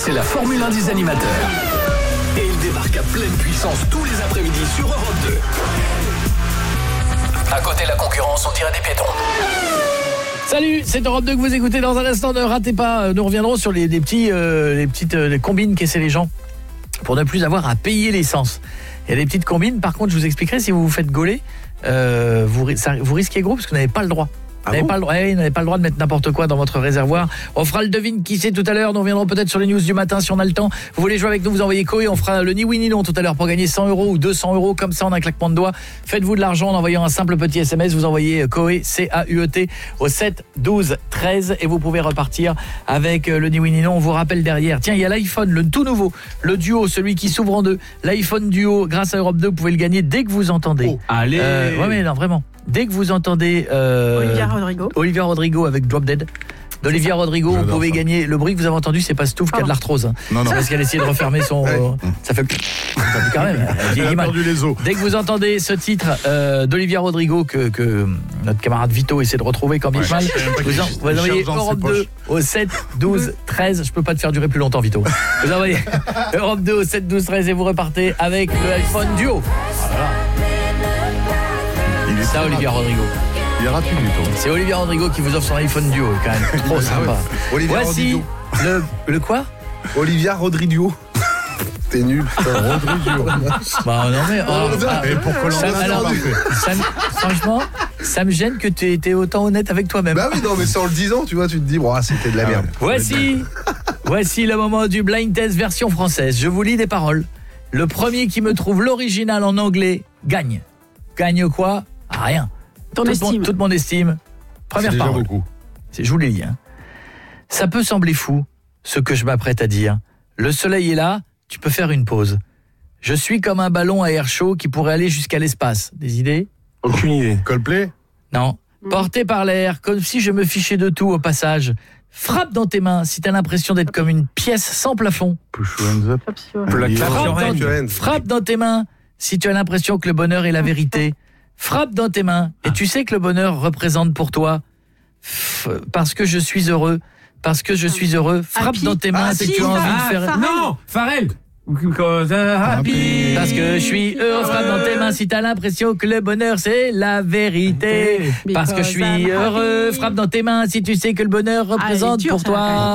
c'est la Formule 1 des animateurs. Et il débarque à pleine puissance tous les après-midi sur Europe 2. À côté de la concurrence, on dirait des piétons. Salut, c'est Europe 2 que vous écoutez dans un instant. Ne ratez pas, nous reviendrons sur les petites combines qu'essaient les gens pour ne plus avoir à payer l'essence. Il y a des petites combines, par contre je vous expliquerai, si vous vous faites gauler, vous risquez gros parce que vous n'avez pas le droit. Vous n'avez pas le droit de mettre n'importe quoi dans votre réservoir. On fera le devine qui c'est tout à l'heure. Nous reviendrons peut-être sur les news du matin si on a le temps. Vous voulez jouer avec nous, vous envoyez Koé. On fera le ni oui ni non tout à l'heure pour gagner 100 € ou 200 € comme ça en un claquement de doigts. Faites-vous de l'argent en envoyant un simple petit SMS. Vous envoyez Koé, C-A-U-E-T au 7 12 13 et vous pouvez repartir avec le ni oui ni non. On vous rappelle derrière. Tiens, il y a l'iPhone, le tout nouveau, le Duo, celui qui s'ouvre en deux. L'iPhone Duo, grâce à Europe 2, vous pouvez le gagner dès que vous entendez. Oh, allez. Ouais mais non vraiment. Dès que vous entendez Olivia Rodrigo avec Drop Dead d'Olivia Rodrigo, vous pouvez gagner. Le bruit que vous avez entendu, c'est pas Stouff qui a de l'arthrose. Hein. Non. C'est parce qu'elle essaie de refermer son... Ça fait quand même. Elle a perdu les os. Dès que vous entendez ce titre d'Olivia Rodrigo que notre camarade Vito essaie de retrouver comme il mal, vous envoyez Europe 2 au 7 12 13. Je peux pas te faire durer plus longtemps, Vito. Vous envoyez Europe 2 au 7 12 13 et vous repartez avec le iPhone Duo. Voilà. C'est ça, Olivia Rodrigo. Il est rapide, Vito. C'est Olivia Rodrigo qui vous offre son iPhone Duo, quand même. Trop sympa. Olivia Voici le quoi? Olivia Rodrigo. T'es nul, putain. Rodrigo. Bah non mais et pourquoi franchement, ça me gêne que tu aies été autant honnête avec toi-même. Bah oui, non, mais c'est en le disant, tu vois, tu te dis, bon, c'était de la merde. Voici le moment du blind test version française. Je vous lis des paroles. Le premier qui me trouve l'original en anglais gagne. Gagne quoi? Rien. Toute mon estime. Première parole. Beaucoup. Je vous les lis. Hein. Ça peut sembler fou, ce que je m'apprête à dire. Le soleil est là, tu peux faire une pause. Je suis comme un ballon à air chaud qui pourrait aller jusqu'à l'espace. Des idées? Aucune idée. Coldplay? Non. Porté par l'air, comme si je me fichais de tout au passage. Frappe dans tes mains si t'as l'impression d'être comme une pièce sans plafond. Frappe dans tes mains si tu as l'impression que le bonheur est la vérité. Frappe dans tes mains et tu sais que le bonheur représente pour toi parce que je suis heureux, frappe dans tes mains si tu as envie de faire non, Pharrell. Happy. Parce que je suis heureux, frappe dans tes mains si t'as l'impression que le bonheur c'est la vérité. Parce que je suis heureux, frappe dans tes mains si tu sais que le bonheur représente pour toi